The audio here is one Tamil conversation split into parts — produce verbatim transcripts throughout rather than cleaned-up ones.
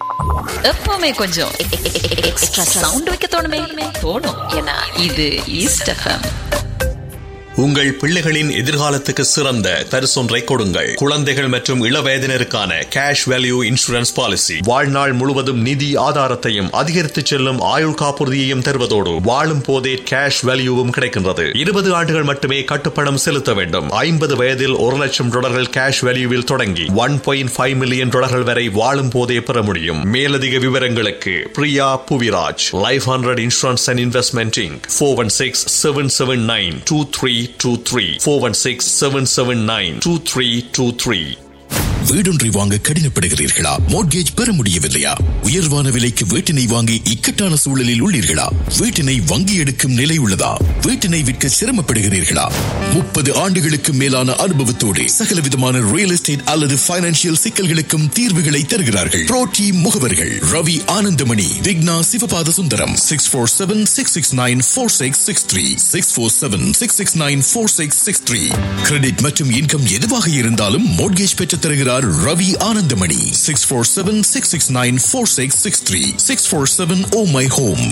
எப்பவுமே கொஞ்சம் எக்ஸ்ட்ரா சவுண்ட் வைக்க தோணுமே தோணும். ஏன்னா இது ஈஸ்ட் எஃப்எம். உங்கள் பிள்ளைகளின் எதிர்காலத்துக்கு சிறந்த பரிசொன்றை கொடுங்கள். குழந்தைகள் மற்றும் இளவயதினருக்கான கேஷ் வேல்யூ இன்சூரன்ஸ் பாலிசி வாழ்நாள் முழுவதும் நிதி ஆதாரத்தையும் அதிகரித்து செல்லும் ஆயுள் காப்புறுதியையும் தருவதோடு வாழும் போதே கேஷ் வேல்யூவும் கிடைக்கின்றது. இருபது ஆண்டுகள் மட்டுமே கட்டுப்பணம் செலுத்த வேண்டும். ஐம்பது வயதில் ஒரு லட்சம் டாலர்கள் கேஷ் வேல்யூவில் தொடங்கி ஒன் பாயிண்ட் ஃபைவ் மில்லியன் டாலர்கள் வரை வாழும் போதே பெற முடியும். மேலதிக விவரங்களுக்கு Priya Puviraj, life hundred insurance and investment Inc four one six seven seven nine two three two three four one six seven seven nine two three two three. வீடொன்றை வாங்க கடினப்படுகிறீர்களா? மோட்கேஜ் பெற முடியவில்லையா? உயர்வான விலைக்கு வீட்டினை வாங்கி இக்கட்டான சூழலில் உள்ளீர்களா? வீட்டினை வங்கி எடுக்கும் நிலை உள்ளதா? வீட்டினை விற்க சிரமப்படுகிறீர்களா? முப்பது ஆண்டுகளுக்கு மேலான அனுபவத்தோடு சகல விதமான ரியல் எஸ்டேட் அல்லது பைனான்சியல் சிக்கல்களுக்கும் தீர்வுகளை தருகிறார்கள். புரோட்டி முகவர்கள் Ravi Ananthamani, Vigna Sivapatha Sundaram. Six four seven six six nine four six six three six four seven six six nine four six six three. Credit மற்றும் இன்கம் எதுவாக இருந்தாலும் மோட்கேஜ் பெற்றுத் தருகிறார் Ravi Ananthamani. Six four seven six six nine four six six three six four seven oh my home.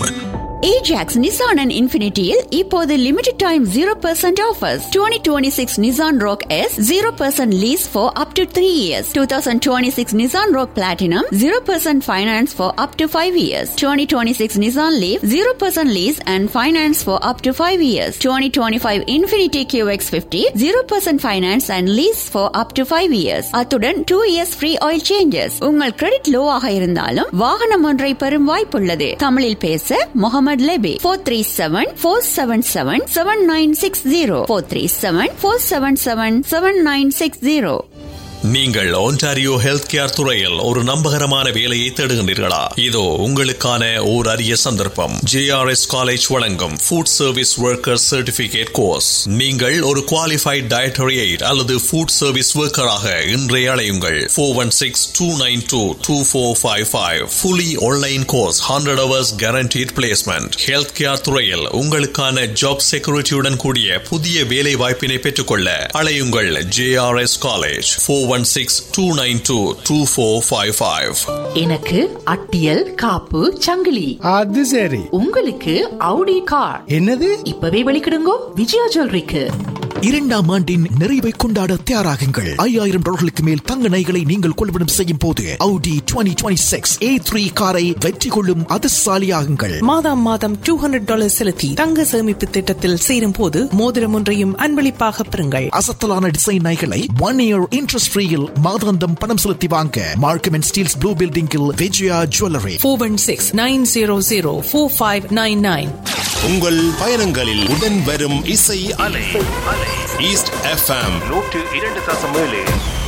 Ajax Nissan and Infinityயில் இப்போது limited time zero percent offers. twenty twenty-six Nissan Rogue S zero percent lease for up to three years. twenty twenty-six Nissan Rogue Platinum zero percent finance for up to five years. twenty twenty-six Nissan Leaf zero percent lease and finance for up to five years. twenty twenty-five Infinity Q X fifty zero percent finance and lease for up to five years. அத்துடன் two years free oil changes. உங்கள் கிரெடிட் லோவாக இருந்தாலும் வாகனம் ஒன்றை பெறும் வாய்ப்புள்ளது. தமிழில் பேச Mohammed Lebe four three seven four seven seven seven nine six zero four three seven four seven seven seven nine six zero. நீங்கள் ஒன்டாரியோ ஹெல்த் கேர் துறையில் ஒரு நம்பகரமான வேலையை தேடுகின்றீர்களா? இதோ உங்களுக்கான ஓர் அரிய சந்தர்ப்பம். ஜே ஆர் எஸ் காலேஜ் வழங்கும் food service worker certificate course. நீங்கள் ஒரு குவாலிஃபைட் டயட்டரி எய்ட் அல்லது ஃபுட் சர்வீஸ் ஒர்க்கராக இன்றைய அழையுங்கள். Four one six two nine two two four five five. Fully online course, hundred hours guaranteed placement. Health care துறையில் உங்களுக்கான ஜாப் செக்யூரிட்டியுடன் கூடிய புதிய வேலை வாய்ப்பினை பெற்றுக்கொள்ள அழையுங்கள். J R S college four one six two nine two two four five five. எனக்கு அட்டியல் காப்பு சங்கிலி. அது சரி. உங்களுக்கு Audi கார். என்னது? இப்பவே வெளிக்கிடுங்கோ விஜயா ஜுவல்லரிக்கு. இரண்டாம் ஆண்டின் நிறைவை கொண்டாட தயாராகுங்கள். ஐயாயிரம் டாலர்களுக்கு மேல் தங்க நகைகளை நீங்கள் கொள்வனம் செய்யும் போது Audi twenty twenty-six A three காரை வெற்றி கொள்ளும் அதிர்ஷ்டசாலியாகுங்கள். மாதம் மாதம் two hundred டாலர் செலுத்தி தங்க சேமிப்பு திட்டத்தில் சேரும் போது மோதிரம் ஒன்றையும் அன்பளிப்பாக பெறுங்கள். அசத்தலான டிசைன் நகைகளை ஒன் இயர் இன்ட்ரெஸ்ட் ஃப்ரீயில் மாதாந்தம் பணம் செலுத்தி வாங்க மார்க்கம் அண்ட் ஸ்டீல்ஸ் ப்ளூ பில்டிங்கில் Vijaya jewellery. four one six nine zero zero four five nine nine. உங்கள் பயணங்களில் உடன் வரும் இசை அலை ஈஸ்ட் எஃப்எம் நூற்று இரண்டு தசம் ஏழு.